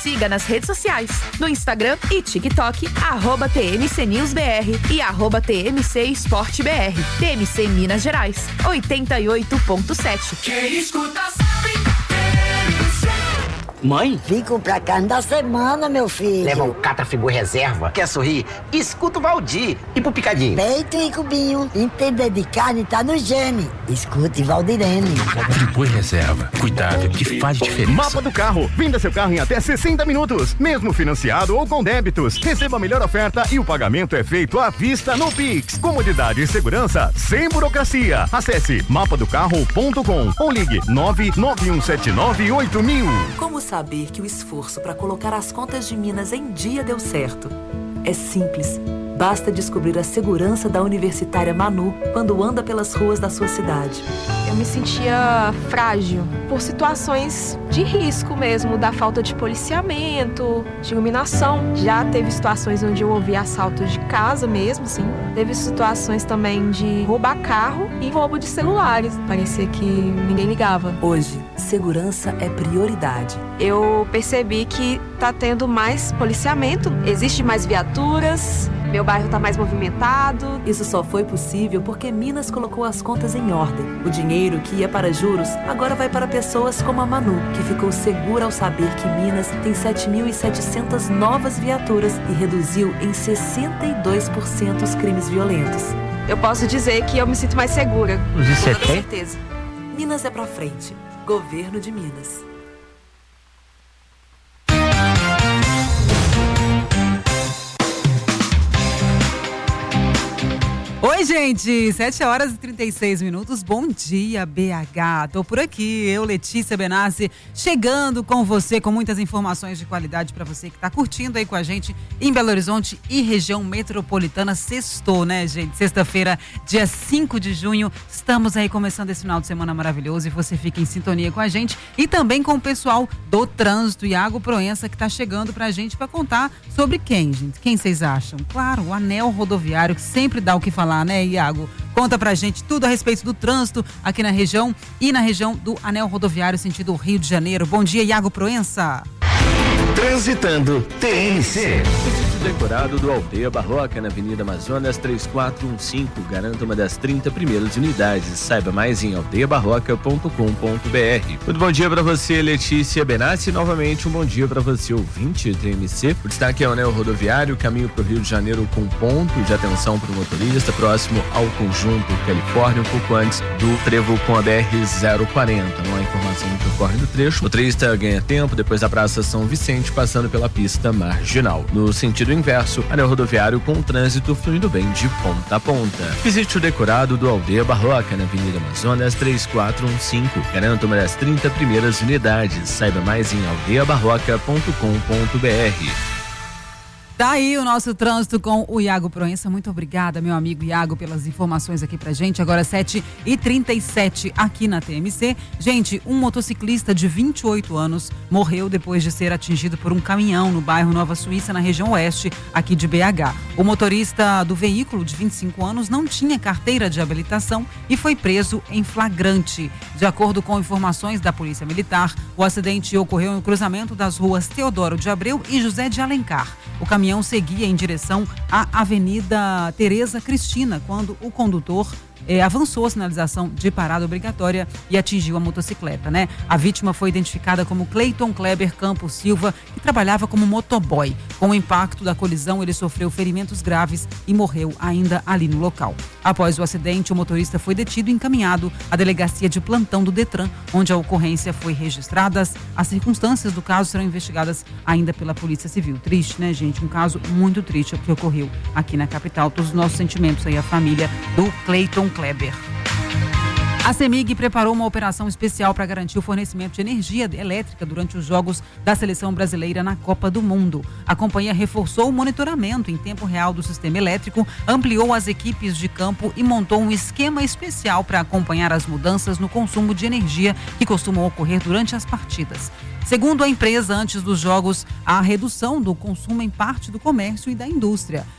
siga nas redes sociais, no Instagram e TikTok, @TMCNewsBR e @TMCEsporteBR. TMC Minas Gerais, 88.7. Quem escuta sabe. Mãe? Vim comprar carne da semana, meu filho. Leva um Catafigu reserva. Quer sorrir? Escuta o Valdir. E pro picadinho? Peito e cubinho. Entender de carne tá no gene. Escute Valdirene. Frigo reserva. Cuidado que faz diferença. Mapa do carro. Venda seu carro em até 60 minutos. Mesmo financiado ou com débitos. Receba a melhor oferta e o pagamento é feito à vista no Pix. Comodidade e segurança sem burocracia. Acesse mapadocarro.com ou ligue 991798000. Como saber que o esforço para colocar as contas de Minas em dia deu certo? É simples. Basta descobrir a segurança da universitária Manu quando anda pelas ruas da sua cidade. Eu me sentia frágil por situações de risco mesmo, da falta de policiamento, de iluminação. Já teve situações onde eu ouvi assaltos de casa mesmo, sim. Teve situações também de roubar carro e roubo de celulares. Parecia que ninguém ligava. Hoje, segurança é prioridade. Eu percebi que tá tendo mais policiamento, existe mais viaturas, meu bairro tá mais movimentado. Isso só foi possível porque Minas colocou as contas em ordem. O dinheiro que ia para juros agora vai para pessoas como a Manu, que ficou segura ao saber que Minas tem 7.700 novas viaturas e reduziu em 62% os crimes violentos. Eu posso dizer que eu me sinto mais segura. Com toda certeza. Minas é pra frente. Governo de Minas. Oi, gente, 7h36. Bom dia, BH. Tô por aqui, eu, Letícia Benassi, chegando com você com muitas informações de qualidade para você que tá curtindo aí com a gente em Belo Horizonte e região metropolitana. Sextou, né, gente? Sexta-feira, dia 5 de junho. Estamos aí começando esse final de semana maravilhoso e você fica em sintonia com a gente e também com o pessoal do trânsito, Iago Proença, que tá chegando pra gente para contar sobre quem, gente? Quem vocês acham? Claro, o anel rodoviário, que sempre dá o que falar, né, Iago? Conta pra gente tudo a respeito do trânsito aqui na região e na região do anel rodoviário sentido Rio de Janeiro. Bom dia, Iago Proença. Transitando TMC. Decorado do Aldeia Barroca, na Avenida Amazonas 3415. Garanta uma das 30 primeiras unidades. Saiba mais em aldeiabarroca.com.br. Muito bom dia para você, Letícia Benassi. Novamente, um bom dia para você, ouvinte do TMC. O destaque é o anel rodoviário, caminho para o Rio de Janeiro com ponto de atenção para o motorista, próximo ao Conjunto Califórnia, um pouco antes do trevo com a BR-040. Não há informação do que ocorre no trecho. O motorista ganha tempo depois da Praça São Vicente, passando pela pista marginal. No sentido inverso, anel rodoviário com o trânsito fluindo bem de ponta a ponta. Visite o decorado do Aldeia Barroca, na Avenida Amazonas 3415. Garanta uma das 30 primeiras unidades. Saiba mais em aldeiabarroca.com.br. Tá aí o nosso trânsito com o Iago Proença. Muito obrigada, meu amigo Iago, pelas informações aqui pra gente. Agora 7h37 aqui na TMC. Gente, um motociclista de 28 anos morreu depois de ser atingido por um caminhão no bairro Nova Suíça, na região oeste aqui de BH. O motorista do veículo, de 25 anos, não tinha carteira de habilitação e foi preso em flagrante. De acordo com informações da Polícia Militar, o acidente ocorreu no cruzamento das ruas Teodoro de Abreu e José de Alencar. O caminhão seguia em direção à Avenida Tereza Cristina, quando o condutor avançou a sinalização de parada obrigatória e atingiu a motocicleta, né? A vítima foi identificada como Cleiton Kleber Campos Silva, que trabalhava como motoboy. Com o impacto da colisão, ele sofreu ferimentos graves e morreu ainda ali no local. Após o acidente, o motorista foi detido e encaminhado à delegacia de plantão do Detran, onde a ocorrência foi registrada. As circunstâncias do caso serão investigadas ainda pela Polícia Civil. Triste, né, gente? Um caso muito triste que ocorreu aqui na capital. Todos os nossos sentimentos aí à família do Cleiton Kleber. A CEMIG preparou uma operação especial para garantir o fornecimento de energia elétrica durante os Jogos da Seleção Brasileira na Copa do Mundo. A companhia reforçou o monitoramento em tempo real do sistema elétrico, ampliou as equipes de campo e montou um esquema especial para acompanhar as mudanças no consumo de energia que costumam ocorrer durante as partidas. Segundo a empresa, antes dos jogos, há redução do consumo em parte do comércio e da indústria.